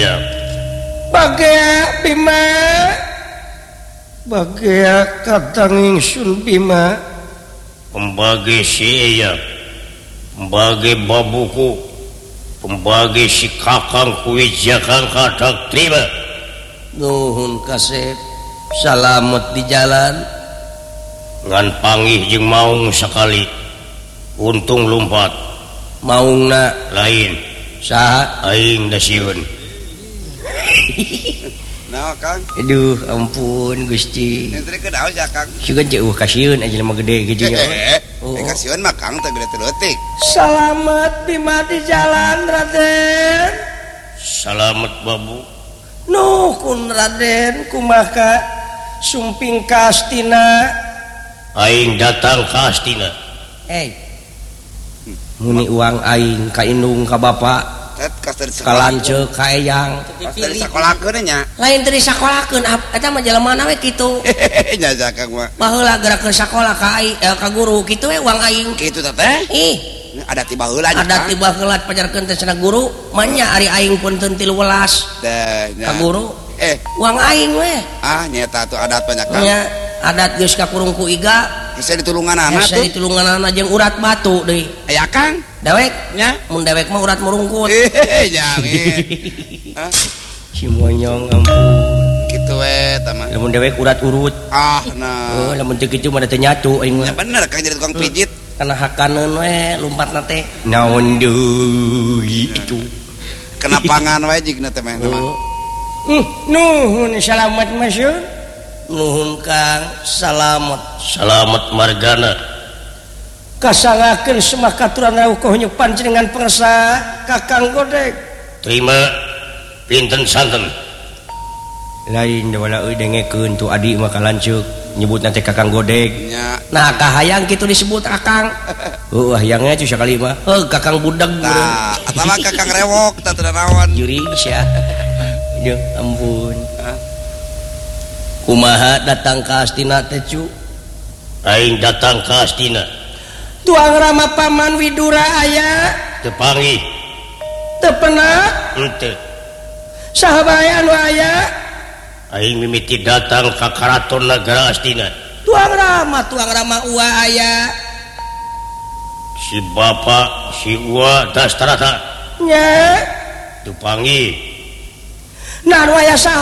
Bagaya Bima Bagaya katanging Sun Bima pembagi si Iya pembagi babuku pembagi si kakang kuwijakang kadak terima nuhun kasep salamet di jalan ngan panggih jeung maung sekali untung lumpat maungna lain saha aing da sieun nah Kang aduh ampun Gusti entri ke daun ya Kang sugan ceuh kasieun aja mah gede gitu nya kasihan mah Kang teh gede leutik salamet Bima di jalan Raden salamet babu nuhun Raden kumaha sumping ka Astina aing datang ka Astina muni uang aing ka indung ka bapak tet kasar ka lanceuk ka eyang kasar sakolakeun nya lain teu disakolakeun eta mah jelemana we kitu nya Kang mah baheula gerak ke sakola ka ka guru kitu we uang aing kitu teh ih ada tiba heula nya ada tiba heula pajarkeun teh cenah guru manya ari aing pun teu 13 teh ka guru uang aing we nyata tuh adat banyak Kang nya adat geus kakurung ku iga bisa ditulunganana tuh bisa ditulunganana jeung urat batu deui aya Kang dewek nya mun dewek mah urat merungkut jangan si monyong ampun kitu we tama lamun dewek urat urut nah lamun teu kitu mah teh nyatu aing mah bener Kang jadi tukang pijit kana hakaneun we lumpatna teh naon deui itu kena pangan we jigna teh mah nuhun salamet masyeun nuhun Kang salamet margana kasangakeun semakaturan rawuh nyuk panjenengan persa Kakang Godeg terima pinten santen lain da wala euy dengekeun tu adi mah kalanceuk nyebutna teh Kakang Godeg nya nah kahayang kitu disebut Kakang hayangnya cu sakali mah Kakang budak tah atawa Kakang rewok tah teu naon juri sia aduh ampun kumaha datang ka Astina teh cu aing datang ka Astina tuang rama paman Widura aya teu panggih teu pernah henteu saha bae anu aya aing mimiti datang ka karaton nagara Astina tuang rama ua aya si bapak si ua Dastarata nya teu panggih nah anu aya saha